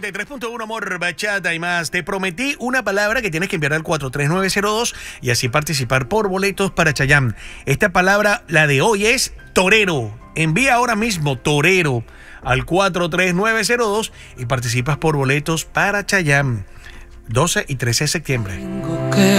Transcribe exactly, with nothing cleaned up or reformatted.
noventa y tres punto uno, amor, bachata y más. Te prometí una palabra que tienes que enviar al cuatro tres nueve cero dos y así participar por boletos para Chayanne. Esta palabra, la de hoy, es torero. Envía ahora mismo torero al cuatro tres nueve cero dos y participas por boletos para Chayanne. doce y trece de septiembre.